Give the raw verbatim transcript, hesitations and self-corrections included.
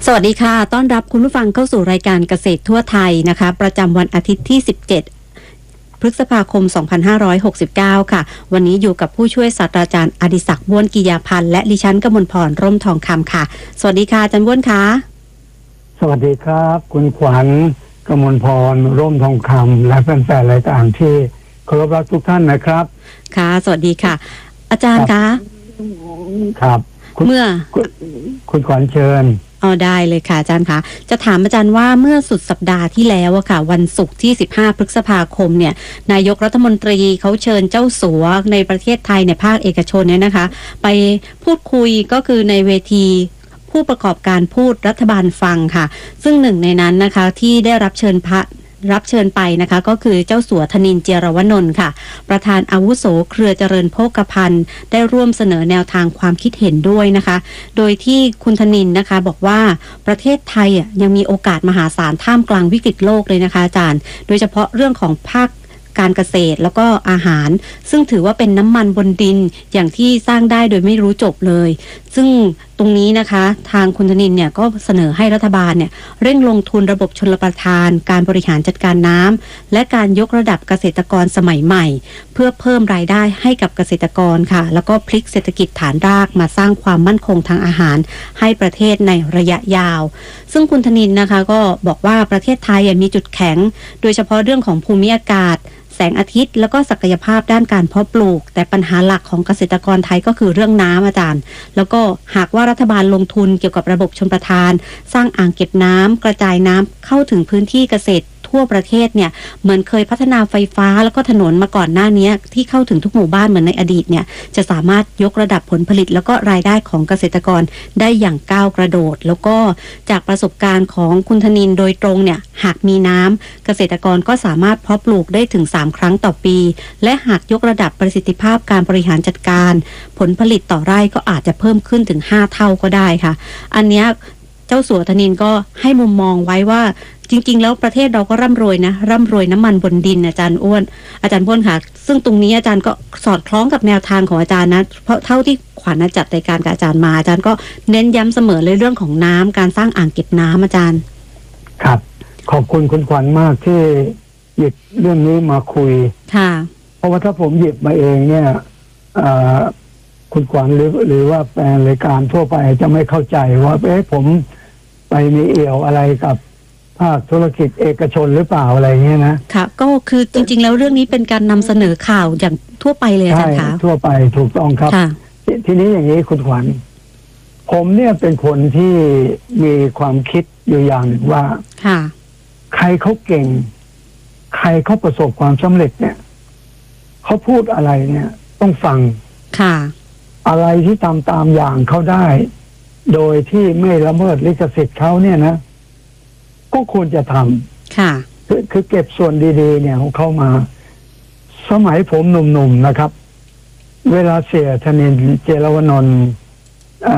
สวัสดีค่ะต้อนรับคุณผู้ฟังเข้าสู่รายการเกษตรทั่วไทยนะคะประจำวันอาทิตย์ที่สิบเจ็ดพฤษภาคมสองพันห้าร้อยหกสิบเก้าค่ะวันนี้อยู่กับผู้ช่วยศาสตราจารย์อดิศักดิ์บ้วนกิยาพันธ์และดิฉันกมลพรร่มทองคำค่ะสวัสดีค่ะอาจารย์บ้วนค่ะสวัสดีครับคุณขวัญกมลพรร่มทองคำและแฟนๆรายการที่เคารพรักทุกท่านนะครับค่ะสวัสดีค่ะอาจารย์คะครับเมื่อคุณคุณขวัญเชิญอ๋อได้เลยค่ะอาจารย์คะจะถามอาจารย์ว่าเมื่อสุดสัปดาห์ที่แล้วอะค่ะวันศุกร์ที่สิบห้าพฤษภาคมเนี่ยนายกรัฐมนตรีเขาเชิญเจ้าสัวในประเทศไทยในภาคเอกชนเนี่ยนะคะไปพูดคุยก็คือในเวทีผู้ประกอบการพูดรัฐบาลฟังค่ะซึ่งหนึ่งในนั้นนะคะที่ได้รับเชิญพระรับเชิญไปนะคะก็คือเจ้าสัวธนินทร์เจียรวนนท์ค่ะประธานอาวุโสเครือเจริญโภคภัณฑ์ได้ร่วมเสนอแนวทางความคิดเห็นด้วยนะคะโดยที่คุณธนินทร์นะคะบอกว่าประเทศไทยอ่ะยังมีโอกาสมหาศาลท่ามกลางวิกฤตโลกเลยนะคะอาจารย์โดยเฉพาะเรื่องของภาคการเกษตรแล้วก็อาหารซึ่งถือว่าเป็นน้ำมันบนดินอย่างที่สร้างได้โดยไม่รู้จบเลยซึ่งตรงนี้นะคะทางคุณธนินทร์เนี่ยก็เสนอให้รัฐบาลเนี่ยเร่งลงทุนระบบชลประทานการบริหารจัดการน้ำและการยกระดับเกษตรกรสมัยใหม่เพื่อเพิ่มรายได้ให้กับเกษตรกรค่ะแล้วก็พลิกเศรษฐกิจฐานรากมาสร้างความมั่นคงทางอาหารให้ประเทศในระยะยาวซึ่งคุณธนินทร์นะคะก็บอกว่าประเทศไทยมีจุดแข็งโดยเฉพาะเรื่องของภูมิอากาศแสงอาทิตย์แล้วก็ศักยภาพด้านการเพาะปลูกแต่ปัญหาหลักของเกษตรกรไทยก็คือเรื่องน้ำอาจารย์แล้วก็หากว่ารัฐบาลลงทุนเกี่ยวกับระบบชลประทานสร้างอ่างเก็บน้ำกระจายน้ำเข้าถึงพื้นที่เกษตรทั่วประเทศเนี่ยเหมือนเคยพัฒนาไฟฟ้าแล้วก็ถนนมาก่อนหน้านี้ที่เข้าถึงทุกหมู่บ้านเหมือนในอดีตเนี่ยจะสามารถยกระดับผลผลิตแล้วก็รายได้ของเกษตรกรได้อย่างก้าวกระโดดแล้วก็จากประสบการณ์ของคุณธนินทร์โดยตรงเนี่ยหากมีน้ำเกษตรกรก็สามารถเพาะปลูกได้ถึงสามครั้งต่อปีและหากยกระดับประสิทธิภาพการบริหารจัดการผลผลิตต่อไร่ก็อาจจะเพิ่มขึ้นถึงห้าเท่าก็ได้ค่ะอันเนี้ยเจ้าสัวธนินทร์ก็ให้มุมมองไว้ว่าจริงๆแล้วประเทศเราก็ร่ำรวยนะร่ำรวยน้ำมันบนดินอาจารย์อ้วนอาจารย์บ้วนค่ะซึ่งตรงนี้อาจารย์ก็สอดคล้องกับแนวทางของอาจารย์นะเพราะเท่าที่ขวัญจัดรายการกับอาจารย์มาอาจารย์ก็เน้นย้ำเสมอเลยเรื่องของน้ำการสร้างอ่างเก็บน้ำอาจารย์ครับขอบคุณคุณขวัญมากที่หยิบเรื่องนี้มาคุยค่ะเพราะว่าถ้าผมหยิบมาเองเนี่ยคุณขวัญหรือหรือว่าแฟนรายการทั่วไปจะไม่เข้าใจว่าเอ๊ะผมไปมีเอี่ยวอะไรกับภาคธุรกิจเอกชนหรือเปล่าอะไรเงี้ยนะค่ะก็คือจริงๆแล้วเรื่องนี้เป็นการนำเสนอข่าวอย่างทั่วไปเลยอาจารย์คะทั่วไปถูกต้องครับท, ทีนี้อย่างนี้คุณขวัญผมเนี่ยเป็นคนที่มีความคิดอยู่อย่างหนึ่งว่าค่ะใครเขาเก่งใครเขาประสบความสำเร็จเนี่ยเขาพูดอะไรเนี่ยต้องฟังค่ะอะไรที่ตามตามอย่างเขาได้โดยที่ไม่ละเมิดลิขสิทธิ์เขาเนี่ยนะก็ควรจะทำค่ะคือคือเก็บส่วนดีๆเนี่ยของเขามาสมัยผมหนุ่มๆนะครับเวลาเสียธนินทร์เจรวนนท์